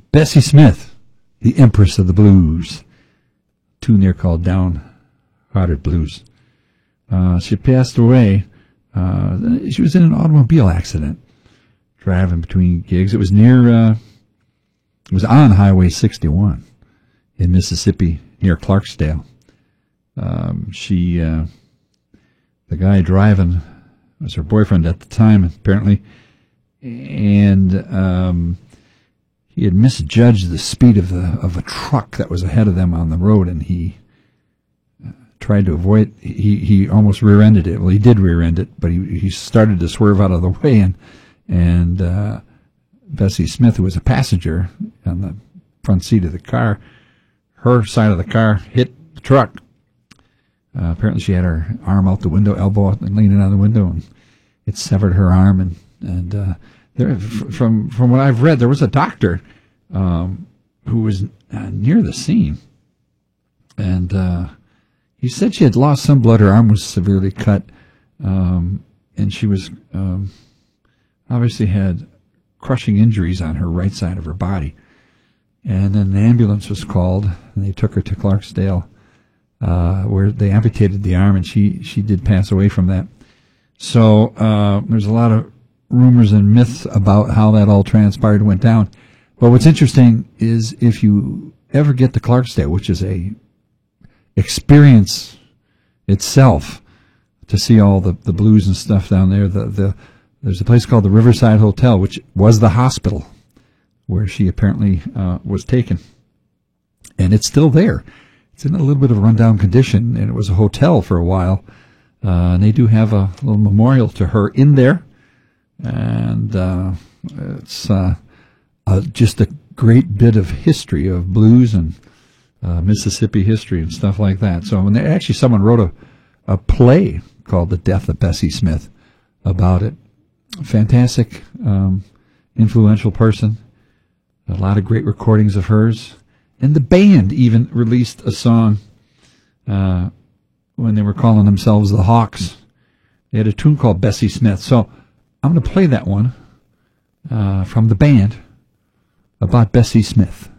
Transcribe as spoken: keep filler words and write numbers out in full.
Bessie Smith, the Empress of the Blues. Tune there called Downhearted Blues. Uh, she passed away. Uh, she was in an automobile accident, driving between gigs. It was near, uh, it was on Highway sixty-one in Mississippi, near Clarksdale. Um, she, uh, the guy driving was her boyfriend at the time, apparently, and um, he had misjudged the speed of the of a truck that was ahead of them on the road, and he uh, tried to avoid. He he almost rear-ended it. Well, he did rear-end it, but he he started to swerve out of the way, and and uh, Bessie Smith, who was a passenger on the front seat of the car, her side of the car hit the truck. Uh, apparently, she had her arm out the window, elbow out, and leaning on the window, and it severed her arm. And and uh, there, from from what I've read, there was a doctor um, who was uh, near the scene, and uh, he said she had lost some blood. Her arm was severely cut, um, and she was um, obviously had crushing injuries on her right side of her body. And then an ambulance was called, and they took her to Clarksdale, uh, where they amputated the arm, and she, she did pass away from that. So uh, there's a lot of rumors and myths about how that all transpired and went down. But what's interesting is if you ever get to Clarksdale, which is a experience itself, to see all the, the blues and stuff down there, the, the there's a place called the Riverside Hotel, which was the hospital where she apparently uh, was taken. And it's still there. It's in a little bit of a rundown condition, and it was a hotel for a while. Uh, and they do have a little memorial to her in there. And uh, it's uh, uh, just a great bit of history of blues and uh, Mississippi history and stuff like that. So when they, actually someone wrote a, a play called The Death of Bessie Smith about it. Fantastic, um, influential person. A lot of great recordings of hers. And the band even released a song uh, when they were calling themselves the Hawks. They had a tune called Bessie Smith. So I'm going to play that one uh, from the band about Bessie Smith.